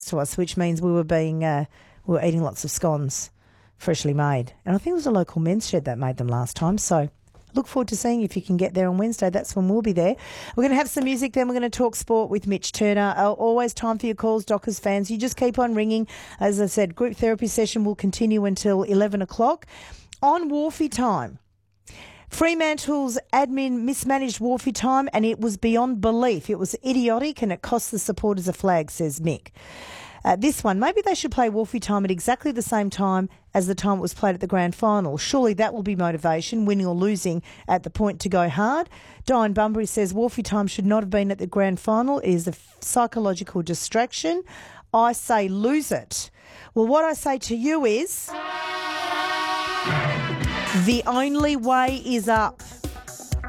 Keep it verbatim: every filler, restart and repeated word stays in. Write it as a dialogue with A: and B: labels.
A: to us, which means we were being uh, we were eating lots of scones, freshly made. And I think it was a local men's shed that made them last time. So look forward to seeing if you can get there on Wednesday. That's when we'll be there. We're going to have some music, then we're going to talk sport with Mitch Turner. Uh, always time for your calls, Dockers fans. You just keep on ringing. As I said, group therapy session will continue until eleven o'clock. On Wharfie time, Fremantle's admin mismanaged Wharfie time and it was beyond belief. It was idiotic and it cost the supporters a flag, says Mick. Uh, this one, maybe they should play Wharfie time at exactly the same time as the time it was played at the grand final. Surely that will be motivation, winning or losing at the point to go hard. Diane Bunbury says Wharfie time should not have been at the grand final. It is a psychological distraction. I say lose it. Well, what I say to you is the only way is up.